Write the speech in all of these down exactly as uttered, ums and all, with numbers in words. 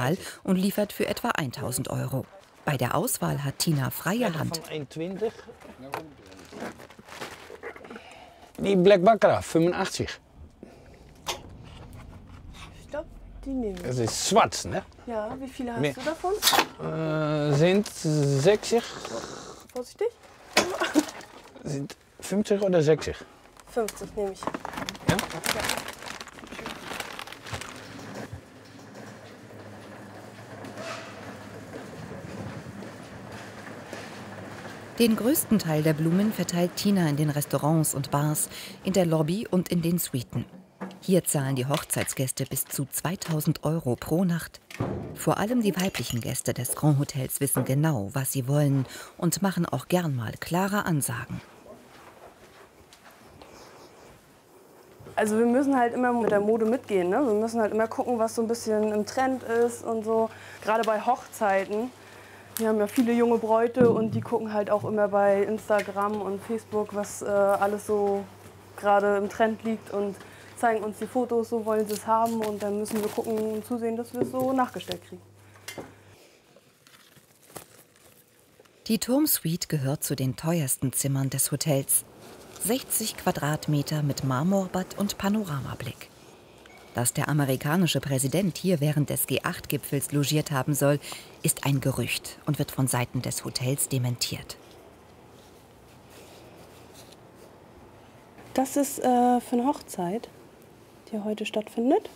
Material und liefert für etwa tausend Euro. Bei der Auswahl hat Tina freie Hand. Die Black Baccarat, fünfundachtzig. Ich glaube, die nehmen wir. Das ist schwarz, ne? Ja, wie viele hast Mehr. du davon? Äh, sind sechzig. Vorsichtig. Sind fünfzig oder sechzig? fünfzig nehme ich. Ja? Den größten Teil der Blumen verteilt Tina in den Restaurants und Bars, in der Lobby und in den Suiten. Hier zahlen die Hochzeitsgäste bis zu zweitausend Euro pro Nacht. Vor allem die weiblichen Gäste des Grand Hotels wissen genau, was sie wollen und machen auch gern mal klare Ansagen. Also wir müssen halt immer mit der Mode mitgehen, ne? Wir müssen halt immer gucken, was so ein bisschen im Trend ist und so. Gerade bei Hochzeiten. Wir haben ja viele junge Bräute und die gucken halt auch immer bei Instagram und Facebook, was äh, alles so gerade im Trend liegt und zeigen uns die Fotos, so wollen sie es haben und dann müssen wir gucken und zusehen, dass wir es so nachgestellt kriegen. Die Turmsuite gehört zu den teuersten Zimmern des Hotels. sechzig Quadratmeter mit Marmorbad und Panoramablick. Dass der amerikanische Präsident hier während des G acht Gipfels logiert haben soll, ist ein Gerücht und wird von Seiten des Hotels dementiert. Das ist äh, für eine Hochzeit, die heute stattfindet.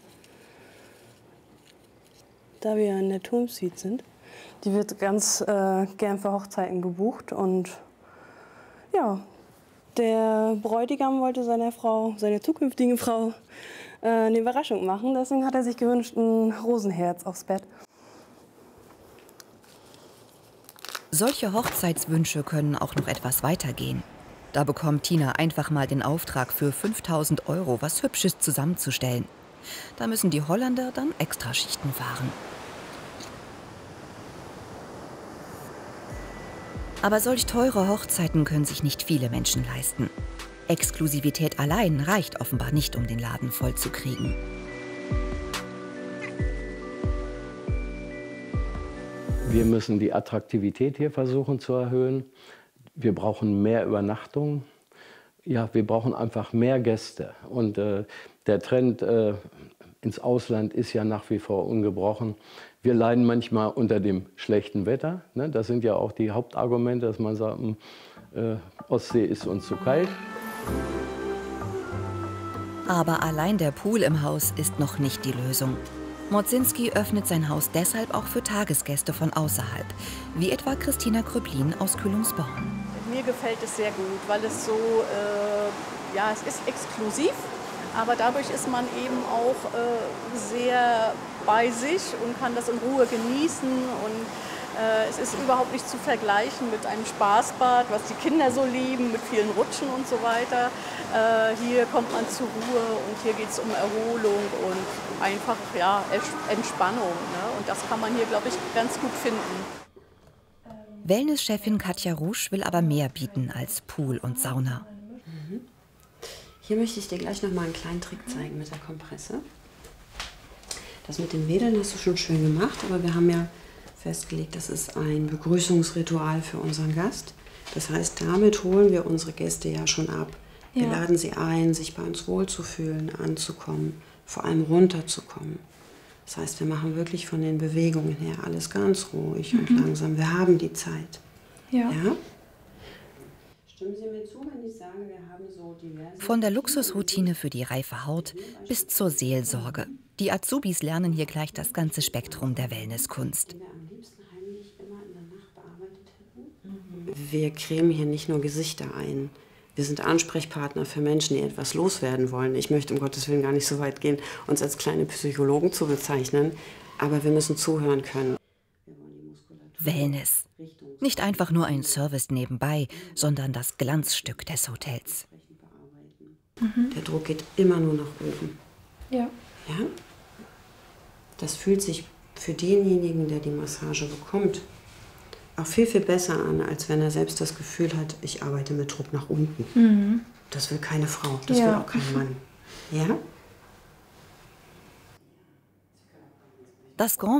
Da wir in der Turmsuite sind. Die wird ganz äh, gern für Hochzeiten gebucht und ja, der Bräutigam wollte seiner Frau, seiner zukünftigen Frau, äh, eine Überraschung machen. Deswegen hat er sich gewünscht, ein Rosenherz aufs Bett. Solche Hochzeitswünsche können auch noch etwas weitergehen. Da bekommt Tina einfach mal den Auftrag für fünftausend Euro, was Hübsches zusammenzustellen. Da müssen die Holländer dann Extraschichten fahren. Aber solch teure Hochzeiten können sich nicht viele Menschen leisten. Exklusivität allein reicht offenbar nicht, um den Laden voll zu kriegen. Wir müssen die Attraktivität hier versuchen zu erhöhen. Wir brauchen mehr Übernachtungen. Ja, wir brauchen einfach mehr Gäste. Und äh, der Trend äh, ins Ausland ist ja nach wie vor ungebrochen. Wir leiden manchmal unter dem schlechten Wetter. Ne? Das sind ja auch die Hauptargumente, dass man sagt, äh, Ostsee ist uns zu kalt. Aber allein der Pool im Haus ist noch nicht die Lösung. Mordzinski öffnet sein Haus deshalb auch für Tagesgäste von außerhalb, wie etwa Christina Kröplin aus Kühlungsborn. Mir gefällt es sehr gut, weil es so, äh, ja, es ist exklusiv, aber dadurch ist man eben auch äh, sehr bei sich und kann das in Ruhe genießen. Und äh, es ist überhaupt nicht zu vergleichen mit einem Spaßbad, was die Kinder so lieben, mit vielen Rutschen und so weiter. Äh, hier kommt man zur Ruhe und hier geht es um Erholung und einfach ja, Entspannung. Ne? Und das kann man hier, glaube ich, ganz gut finden. Wellnesschefin Katja Rusch will aber mehr bieten als Pool und Sauna. Mhm. Hier möchte ich dir gleich noch mal einen kleinen Trick zeigen mit der Kompresse. Das mit den Wedeln hast du schon schön gemacht, aber wir haben ja festgelegt, das ist ein Begrüßungsritual für unseren Gast. Das heißt, damit holen wir unsere Gäste ja schon ab. Wir ja. laden sie ein, sich bei uns wohlzufühlen, anzukommen, vor allem runterzukommen. Das heißt, wir machen wirklich von den Bewegungen her alles ganz ruhig mhm. und langsam. Wir haben die Zeit. Ja. ja? Stimmen Sie mir zu, wenn ich sage, wir haben so diverse... Von der Luxusroutine für die reife Haut bis zur Seelsorge. Die Azubis lernen hier gleich das ganze Spektrum der Wellnesskunst. Wir cremen hier nicht nur Gesichter ein. Wir sind Ansprechpartner für Menschen, die etwas loswerden wollen. Ich möchte um Gottes Willen gar nicht so weit gehen, uns als kleine Psychologen zu bezeichnen, aber wir müssen zuhören können. Wellness. Nicht einfach nur ein Service nebenbei, sondern das Glanzstück des Hotels. Mhm. Der Druck geht immer nur nach oben. Ja. Ja? Das fühlt sich für denjenigen, der die Massage bekommt, auch viel, viel besser an, als wenn er selbst das Gefühl hat, ich arbeite mit Druck nach unten. Mhm. Das will keine Frau, das ja. will auch kein Mann. Ja? Das Grand